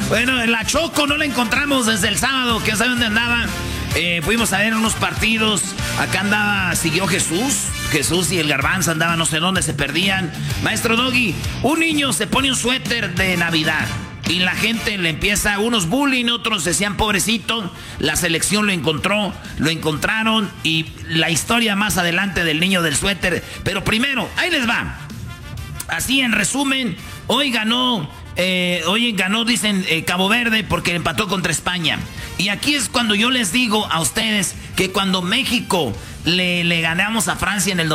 Bueno, la Choco no la encontramos desde el sábado, que sabe dónde andaba. Fuimos a ver unos partidos. Acá andaba, siguió Jesús y el Garbanzo andaban no sé dónde, se perdían. Maestro Doggy, un niño se pone un suéter de Navidad y la gente le empieza, unos bullying, otros decían pobrecito. La selección lo encontraron y la historia más adelante del niño del suéter. Pero primero, ahí les va. Así en resumen, hoy ganó, dicen, Cabo Verde porque empató contra España. Y aquí es cuando yo les digo a ustedes que cuando México le ganamos a Francia en el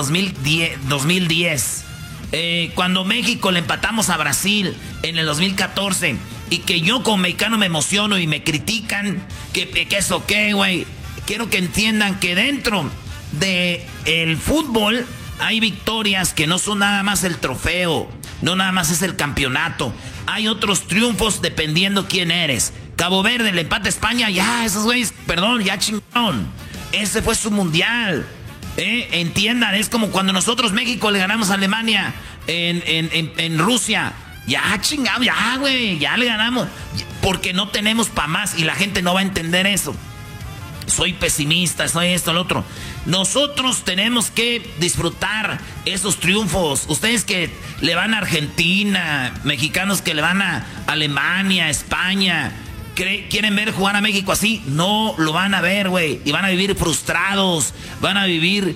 2010, cuando México le empatamos a Brasil en el 2014, y que yo como mexicano me emociono y me critican, que eso qué, güey. Quiero que entiendan que dentro del fútbol hay victorias que no son nada más el trofeo, no nada más es el campeonato. Hay otros triunfos dependiendo quién eres. Cabo Verde, el empate a España, ya, esos güeyes, perdón, ya chingaron. Ese fue su mundial. Entiendan, es como cuando nosotros, México, le ganamos a Alemania en Rusia. Ya chingado, ya, güey, ya le ganamos. Porque no tenemos pa' más y la gente no va a entender eso. Soy pesimista, soy esto, lo otro. Nosotros tenemos que disfrutar esos triunfos. Ustedes que le van a Argentina, mexicanos que le van a Alemania, España, quieren ver jugar a México así, no lo van a ver, güey. Y van a vivir frustrados, van a vivir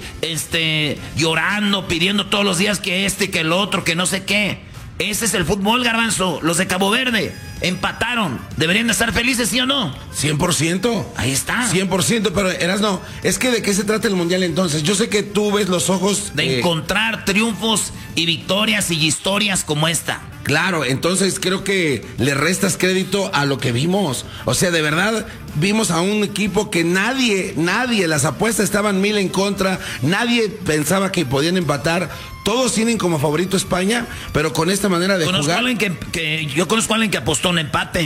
llorando, pidiendo todos los días que que el otro, que no sé qué. Ese es el fútbol, Garbanzo. Los de Cabo Verde empataron. ¿Deberían de estar felices, sí o no? 100%. Ahí está. 100%, pero Erasno, es que ¿de qué se trata el mundial entonces? Yo sé que tú ves los ojos de encontrar triunfos y victorias y historias como esta. Claro, entonces creo que le restas crédito a lo que vimos. O sea, de verdad, vimos a un equipo que nadie, las apuestas estaban 1000 en contra, nadie pensaba que podían empatar. Todos tienen como favorito España, pero con esta manera de jugar. Yo conozco a alguien que apostó un empate.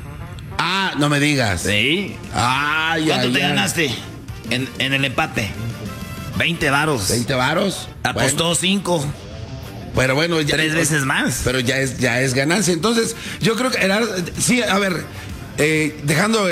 Ah, no me digas. Sí. ¿Cuánto te ganaste en el empate? 20 varos. ¿20 varos? Apostó 5. Pero bueno, ya, 3 veces más. Pero ya es ganancia. Entonces, yo creo que sí, a ver, dejando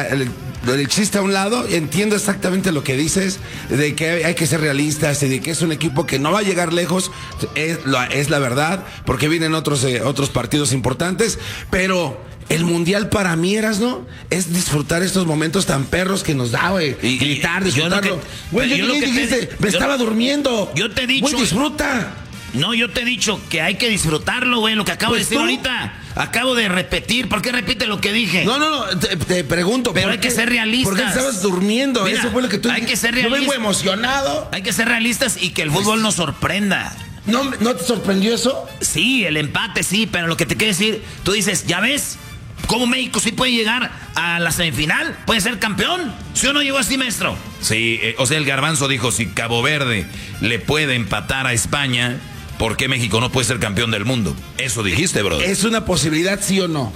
el chiste a un lado, entiendo exactamente lo que dices, de que hay que ser realistas y de que es un equipo que no va a llegar lejos, es la verdad, porque vienen otros partidos importantes, pero el mundial para mí, ¿no? Es disfrutar estos momentos tan perros que nos da, güey. Y gritar, disfrutarlo. Güey, yo dijiste, me estaba durmiendo. Yo te he dicho. Güey, disfruta. No, yo te he dicho que hay que disfrutarlo, güey, lo que acabo de decir ahorita. Acabo de repetir. ¿Por qué repite lo que dije? No, te pregunto. Pero hay que ser realistas. ¿Por qué estabas durmiendo? Mira, eso fue lo que tú hay que ser realistas. Yo vengo emocionado. Hay que ser realistas y que el fútbol nos sorprenda. ¿No te sorprendió eso? Sí, el empate sí, pero lo que te quiero decir, tú dices, ¿ya ves cómo México sí puede llegar a la semifinal? ¿Puede ser campeón? ¿Sí o no llegó así, maestro? Sí, o sea, el Garbanzo dijo, si Cabo Verde le puede empatar a España, ¿por qué México no puede ser campeón del mundo? Eso dijiste, brother. ¿Es una posibilidad, sí o no?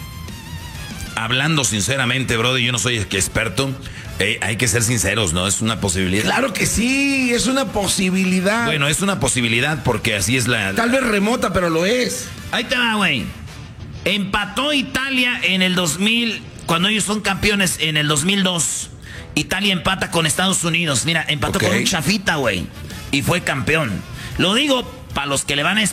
Hablando sinceramente, brother, yo no soy experto. Hay que ser sinceros, ¿no? Es una posibilidad. Claro que sí, es una posibilidad. Bueno, es una posibilidad porque así es la... Tal vez remota, pero lo es. Ahí te va, güey. Empató Italia en el 2000, cuando ellos son campeones en el 2002. Italia empata con Estados Unidos. Mira, empató con un chafita, güey. Y fue campeón. Lo digo para los que le van a